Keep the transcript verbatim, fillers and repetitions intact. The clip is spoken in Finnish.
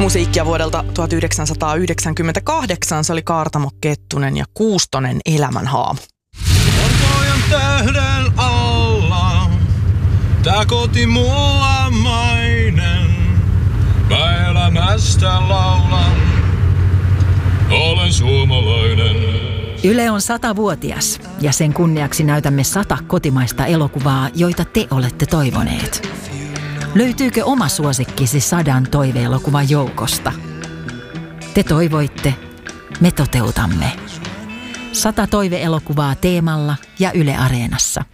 Musiikkia vuodelta tuhatyhdeksänsataayhdeksänkymmentäkahdeksan, se oli Kaartamo Kettunen ja Kuustonen Elämänhaamu. Valkojan tähden alla, tää koti mulla mainen, mä elämästä laulan, olen suomalainen. Yle on satavuotias ja sen kunniaksi näytämme sata kotimaista elokuvaa, joita te olette toivoneet. Löytyykö oma suosikkisi sadan toiveelokuvan joukosta? Te toivoitte, me toteutamme. Sata toiveelokuvaa Teemalla ja Yle Areenassa.